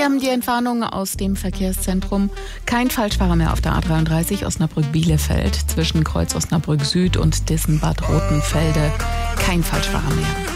Sie haben die Entwarnung aus dem Verkehrszentrum. Kein Falschfahrer mehr auf der A33 Osnabrück-Bielefeld zwischen Kreuz Osnabrück Süd und Dissenbad Rothenfelde. Kein Falschfahrer mehr.